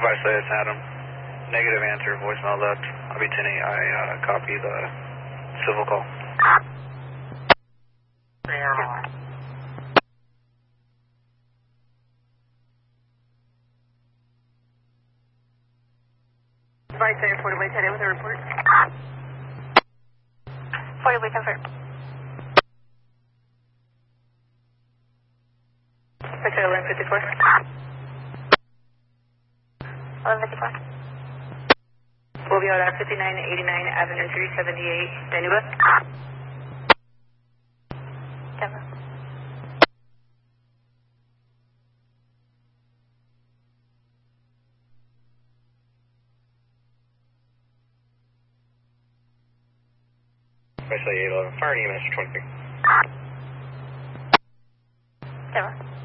Say it's Adam. Negative answer, voicemail left. I'll be 10-8. I copy the civil call. Vice Center, 40 Way, today with a report. 40 Way confirmed. Vice Center, 1154. 1154. We'll be out at 5989 Avenue 378, Danuba. Denver. Vice 811, fire EMS 23. Denver.